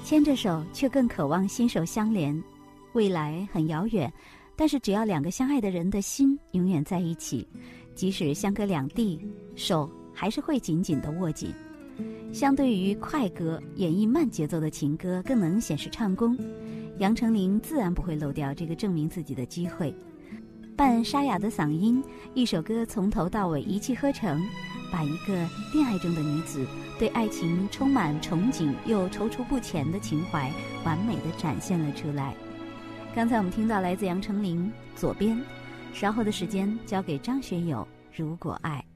牵着手却更渴望心手相连。未来很遥远，但是只要两个相爱的人的心永远在一起，即使相隔两地，手还是会紧紧地握紧。相对于快歌，演绎慢节奏的情歌更能显示唱功，杨丞琳自然不会漏掉这个证明自己的机会。伴沙哑的嗓音，一首歌从头到尾一气呵成，把一个恋爱中的女子对爱情充满憧憬又踌躇不前的情怀完美地展现了出来。刚才我们听到来自杨丞琳《左边》，稍后的时间交给张学友《如果爱》。